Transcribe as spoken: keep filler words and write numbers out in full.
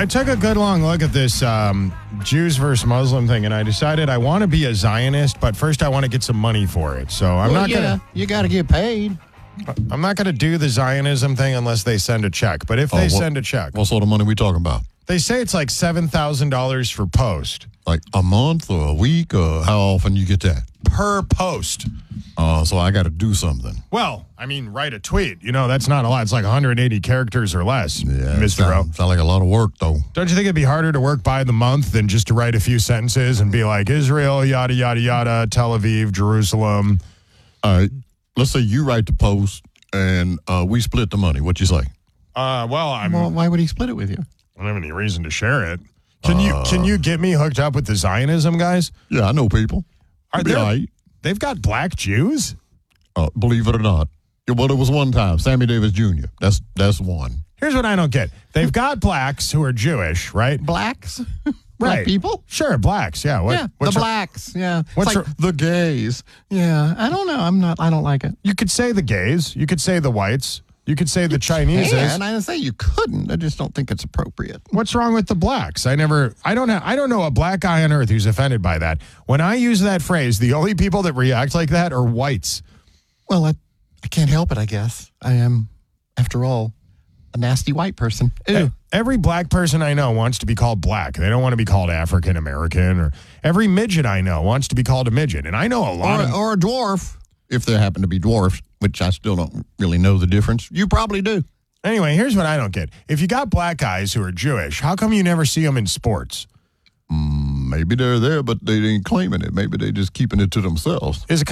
I took a good long look at this um, Jews versus Muslim thing, and I decided I want to be a Zionist, but first I want to get some money for it. So I'm well, not yeah, gonna. You got to get paid. I'm not gonna do the Zionism thing unless they send a check. But if they Oh, what, send a check, what sort of money we talking about? they say it's like seven thousand dollars for post Like a month or a week, or how often you get that? per post. Uh, so I got to do something. Well, I mean, write a tweet. You know, that's not a lot. It's like one hundred eighty characters or less, Yeah, Mister O. sound, sound like a lot of work, though. Don't you think it'd be harder to work by the month than just to write a few sentences and be like Israel, yada, yada, yada, Tel Aviv, Jerusalem? All right, let's say you write the post and uh, we split the money. What you say? Uh, well, I'm, Well, why would he split it with you? I don't have any reason to share it. Can you can you get me hooked up with the Zionism guys? Yeah, I know people. Are Be there? all right. They've got black Jews. Uh, believe it or not. Yeah, well, it was one time. Sammy Davis Junior That's that's one. Here's what I don't get. They've got blacks who are Jewish, right? Blacks? Right. Black people? Sure, blacks. Yeah. What, yeah, the what's wr- blacks. Yeah. It's what's like wr- the gays. Yeah. I don't know. I'm not, I don't like it. You could say the gays. You could say the whites. You could say the Chinese. And I didn't say you couldn't. I just don't think it's appropriate. What's wrong with the blacks? I never, I don't know, I don't know a black guy on earth who's offended by that. When I use that phrase, the only people that react like that are whites. Well, I, I can't help it, I guess. I am, after all, a nasty white person. Ew. Every black person I know wants to be called black. They don't want to be called African American. Or every midget I know wants to be called a midget. And I know a lot Or, of. or a dwarf, if there happen to be dwarfs, which I still don't really know the difference. You probably do. Anyway, here's what I don't get. If you got black guys who are Jewish, how come you never see them in sports? Maybe they're there, but they ain't claiming it. Maybe they just keeping it to themselves. Is it